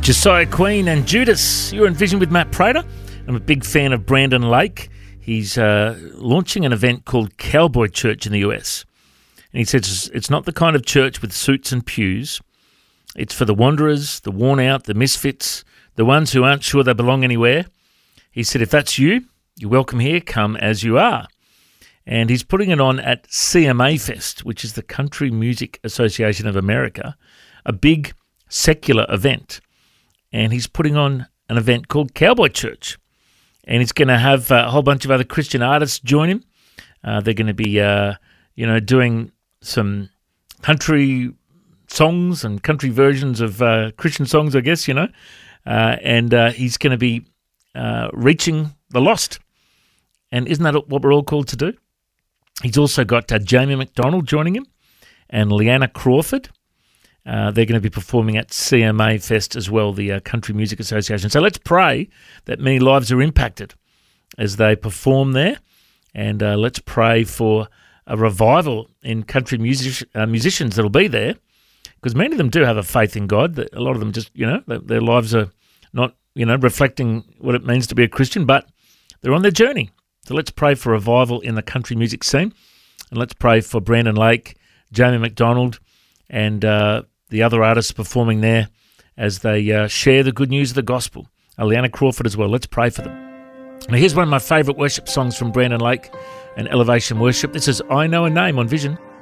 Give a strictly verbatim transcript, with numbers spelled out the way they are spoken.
Josiah Queen and Judas. You're in Vision with Matt Prater. I'm a big fan of Brandon Lake. He's uh, launching an event called Cowboy Church in the U S. And he says it's not the kind of church with suits and pews. It's for the wanderers, the worn out, the misfits, the ones who aren't sure they belong anywhere. He said, if that's you, you're welcome here. Come as you are. And he's putting it on at C M A Fest, which is the Country Music Association of America, a big secular event. And he's putting on an event called Cowboy Church. And he's going to have a whole bunch of other Christian artists join him. Uh, they're going to be, uh, you know, doing some country songs and country versions of uh, Christian songs, I guess, you know. Uh, and uh, he's going to be uh, reaching the lost. And isn't that what we're all called to do? He's also got uh, Jamie McDonald joining him and Leanna Crawford. Uh, they're going to be performing at C M A Fest as well, the uh, Country Music Association. So let's pray that many lives are impacted as they perform there. And uh, let's pray for a revival in country music, uh, musicians that'll be there, because many of them do have a faith in God. A lot of them just, you know, their, their lives are not, you know, reflecting what it means to be a Christian, but they're on their journey. So let's pray for revival in the country music scene. And let's pray for Brandon Lake, Jamie McDonald, and uh, the other artists performing there as they uh, share the good news of the gospel. Leanna Crawford as well. Let's pray for them. Now here's one of my favourite worship songs from Brandon Lake and Elevation Worship. This is I Know a Name on Vision.